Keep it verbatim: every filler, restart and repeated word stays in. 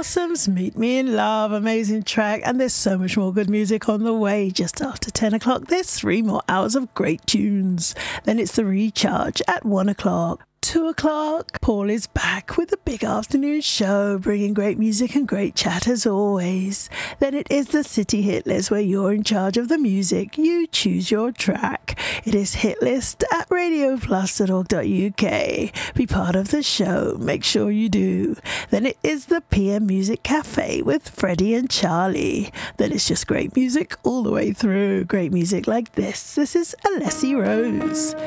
Blossoms, Meet Me in Love, amazing track, and there's so much more good music on the way. Just after ten o'clock, there's three more hours of great tunes. Then it's the recharge at one o'clock. Two o'clock, Paul is back with a big afternoon show, bringing great music and great chat as always. Then it is the City Hit List, where you're in charge of the music. You choose your track. It is hitlist at radio plus dot org dot u k. Be part of the show. Make sure you do. Then it is the P M Music Cafe with Freddie and Charlie. Then it's just great music all the way through. Great music like this. This is Alessi Rose.